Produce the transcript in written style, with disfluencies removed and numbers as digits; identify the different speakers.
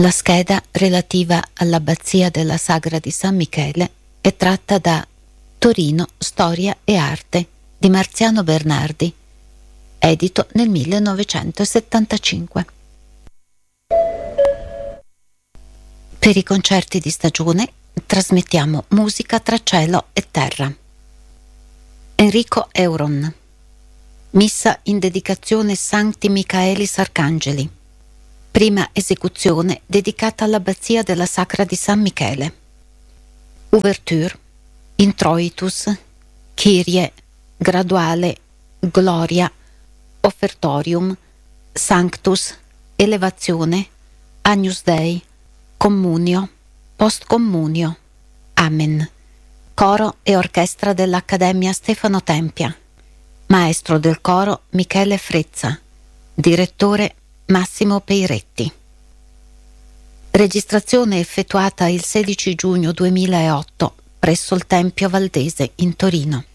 Speaker 1: La scheda relativa all'abbazia della Sagra di San Michele è tratta da Torino, Storia e Arte di Marziano Bernardi, edito nel 1975. Per i concerti di stagione trasmettiamo musica tra cielo e terra. Enrico Euron. Missa in dedicazione Sancti Michaelis Arcangeli. Prima esecuzione dedicata all'abbazia della Sacra di San Michele. Ouverture, Introitus, Kyrie, Graduale, Gloria, Offertorium, Sanctus, Elevazione, Agnus Dei, Communio, Postcomunio. Amen. Coro e orchestra dell'Accademia Stefano Tempia. Maestro del coro Michele Frezza. Direttore Massimo Peiretti. Registrazione effettuata il 16 giugno 2008 presso il Tempio Valdese in Torino.